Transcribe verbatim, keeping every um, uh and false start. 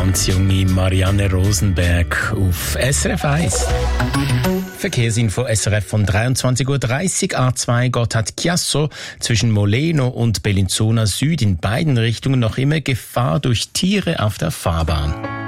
ganz junge Marianne Rosenberg auf S R F eins. Verkehrsinfo S R F von dreiundzwanzig Uhr dreißig, A zwei Gotthard-Chiasso zwischen Moleno und Bellinzona Süd in beiden Richtungen noch immer Gefahr durch Tiere auf der Fahrbahn.